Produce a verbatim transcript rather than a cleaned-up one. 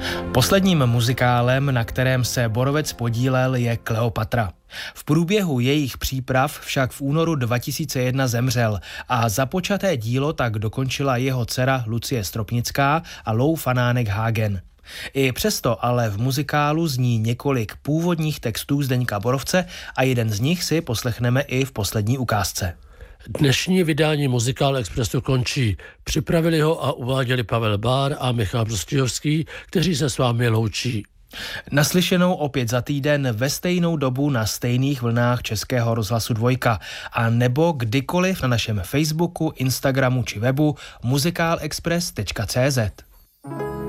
Posledním muzikálem, na kterém se Borovec podílel, je Kleopatra. V průběhu jejich příprav však v únoru dva tisíce jedna zemřel a započaté dílo tak dokončila jeho dcera Lucie Stropnická a Lou Fanánek-Hagen. I přesto ale v muzikálu zní několik původních textů Zdeňka Borovce a jeden z nich si poslechneme i v poslední ukázce. Dnešní vydání Muzikál Expressu končí. Připravili ho a uváděli Pavel Bár a Michal Brzčihovský, kteří se s vámi loučí. Naslyšenou opět za týden ve stejnou dobu na stejných vlnách Českého rozhlasu Dvojka a nebo kdykoliv na našem Facebooku, Instagramu či webu muzikálexpress tečka cé zet.